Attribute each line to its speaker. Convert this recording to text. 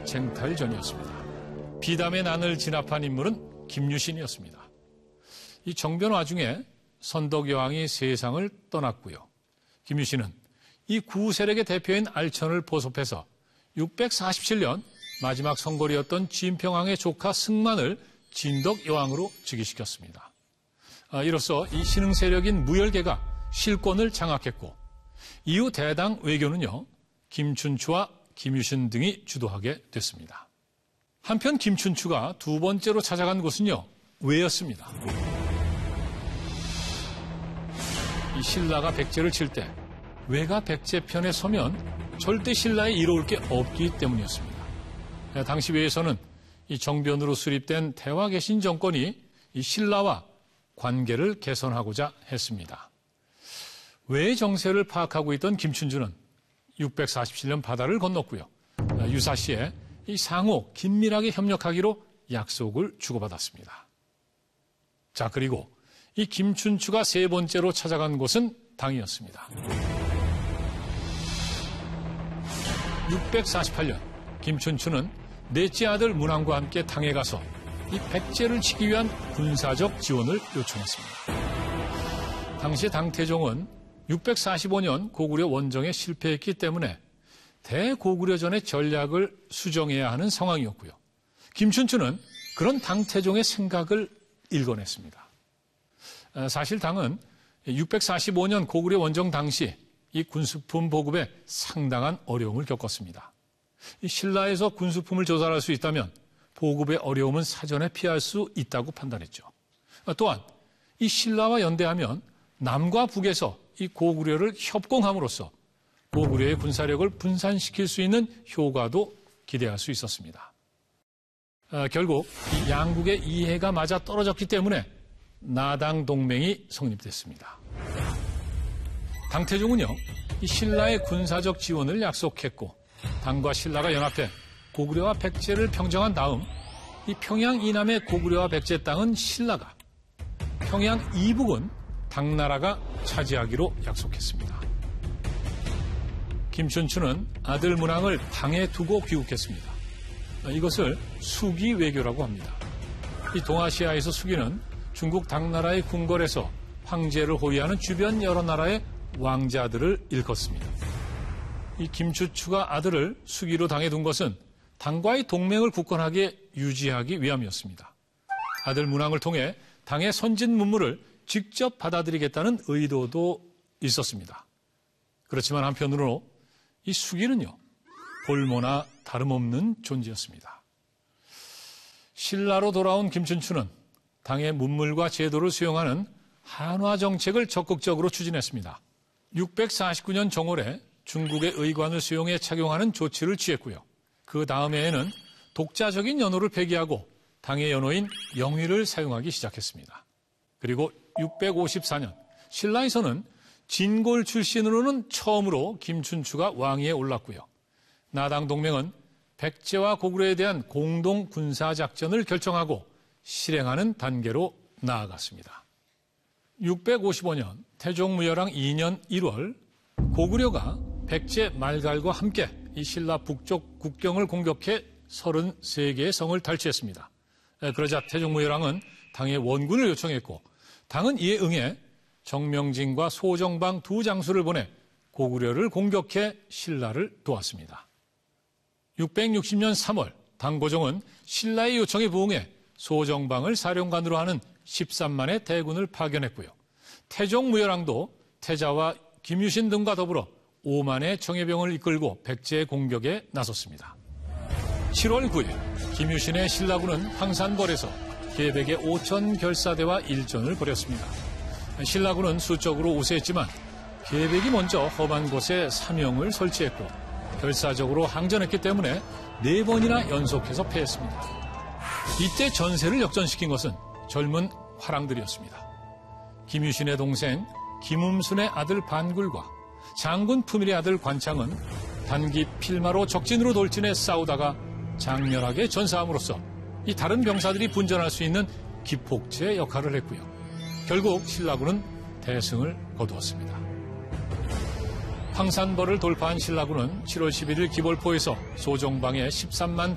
Speaker 1: 일쟁탈전이었습니다. 비담의 난을 진압한 인물은 김유신이었습니다. 이 정변 와중에 선덕여왕이 세상을 떠났고요. 김유신은 이 구세력의 대표인 알천을 포섭해서 647년 마지막 성골이었던 진평왕의 조카 승만을 진덕여왕으로 즉위시켰습니다. 이로써 이 신흥 세력인 무열계가 실권을 장악했고 이후 대당 외교는요, 김춘추와 김유신 등이 주도하게 됐습니다. 한편 김춘추가 두 번째로 찾아간 곳은요, 외였습니다. 이 신라가 백제를 칠 때 외가 백제 편에 서면 절대 신라에 이로울 게 없기 때문이었습니다. 당시 외에서는 이 정변으로 수립된 대화개신 정권이 이 신라와 관계를 개선하고자 했습니다. 외의 정세를 파악하고 있던 김춘주는 647년 바다를 건넜고요. 유사시에 이 상호 긴밀하게 협력하기로 약속을 주고받았습니다. 자, 그리고 이 김춘추가 세 번째로 찾아간 곳은 당이었습니다. 648년 김춘추는 넷째 아들 문왕과 함께 당에 가서 이 백제를 치기 위한 군사적 지원을 요청했습니다. 당시 당태종은 645년 고구려 원정에 실패했기 때문에 대고구려전의 전략을 수정해야 하는 상황이었고요. 김춘추는 그런 당태종의 생각을 읽어냈습니다. 사실 당은 645년 고구려 원정 당시 이 군수품 보급에 상당한 어려움을 겪었습니다. 이 신라에서 군수품을 조달할 수 있다면 보급의 어려움은 사전에 피할 수 있다고 판단했죠. 또한 이 신라와 연대하면 남과 북에서 이 고구려를 협공함으로써 고구려의 군사력을 분산시킬 수 있는 효과도 기대할 수 있었습니다. 결국 이 양국의 이해가 맞아 떨어졌기 때문에 나당 동맹이 성립됐습니다. 당태종은요, 이 신라의 군사적 지원을 약속했고 당과 신라가 연합해 고구려와 백제를 평정한 다음 이 평양 이남의 고구려와 백제 땅은 신라가, 평양 이북은 당나라가 차지하기로 약속했습니다. 김춘추는 아들 문왕을 당에 두고 귀국했습니다. 이것을 수기 외교라고 합니다. 이 동아시아에서 수기는 중국 당나라의 궁궐에서 황제를 호위하는 주변 여러 나라의 왕자들을 일컫습니다. 이 김춘추가 아들을 수기로 당에 둔 것은 당과의 동맹을 굳건하게 유지하기 위함이었습니다. 아들 문왕을 통해 당의 선진 문물을 직접 받아들이겠다는 의도도 있었습니다. 그렇지만 한편으로 이 수기는요, 볼모나 다름없는 존재였습니다. 신라로 돌아온 김춘추는 당의 문물과 제도를 수용하는 한화 정책을 적극적으로 추진했습니다. 649년 정월에 중국의 의관을 수용해 착용하는 조치를 취했고요. 그 다음 해에는 독자적인 연호를 폐기하고 당의 연호인 영위를 사용하기 시작했습니다. 그리고 654년 신라에서는 진골 출신으로는 처음으로 김춘추가 왕위에 올랐고요. 나당 동맹은 백제와 고구려에 대한 공동 군사작전을 결정하고 실행하는 단계로 나아갔습니다. 655년 태종무열왕 2년 1월 고구려가 백제 말갈과 함께 이 신라 북쪽 국경을 공격해 33개의 성을 탈취했습니다. 그러자 태종무열왕은 당에 원군을 요청했고 당은 이에 응해 정명진과 소정방 두 장수를 보내 고구려를 공격해 신라를 도왔습니다. 660년 3월 당고종은 신라의 요청에 부응해 소정방을 사령관으로 하는 13만의 대군을 파견했고요. 태종무열왕도 태자와 김유신 등과 더불어 5만의 정예병을 이끌고 백제의 공격에 나섰습니다. 7월 9일 김유신의 신라군은 황산벌에서 계백의 5천 결사대와 일전을 벌였습니다. 신라군은 수적으로 우세했지만 계백이 먼저 험한 곳에 사명을 설치했고 결사적으로 항전했기 때문에 4번이나 연속해서 패했습니다. 이때 전세를 역전시킨 것은 젊은 화랑들이었습니다. 김유신의 동생 김음순의 아들 반굴과 장군 품일의 아들 관창은 단기 필마로 적진으로 돌진해 싸우다가 장렬하게 전사함으로써 이 다른 병사들이 분전할 수 있는 기폭제 역할을 했고요. 결국 신라군은 대승을 거두었습니다. 황산벌을 돌파한 신라군은 7월 11일 기벌포에서 소정방의 13만